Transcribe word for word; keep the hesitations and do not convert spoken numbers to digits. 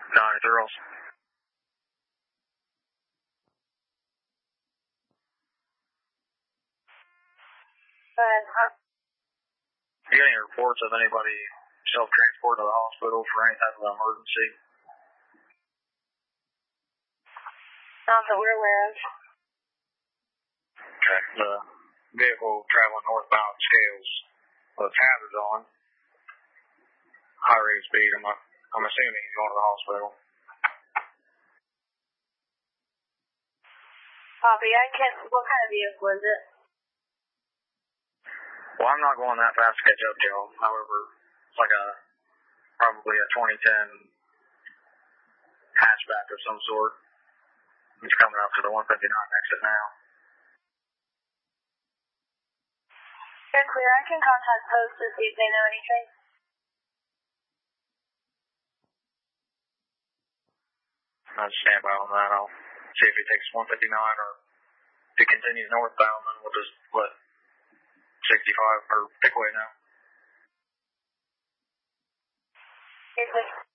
Donnie Thurls. Go ahead. Huh? You got any reports of anybody self-transported to the hospital for any type of emergency? Not that we're aware of. Okay. The vehicle traveling northbound scales with hazards on. High rate of speed. I'm, I'm assuming he's going to the hospital. Copy. I can't. What kind of vehicle is it? Well, I'm not going that fast to catch up to y'all. However, it's like a, probably a twenty ten hatchback of some sort. It's coming up to the one fifty-nine exit now. You're clear. I can contact Post to see if they know anything. I'll stand by on that. I'll see if he takes one fifty-nine or if he continues northbound, then we'll just let sixty-five or Pickway know. You're clear.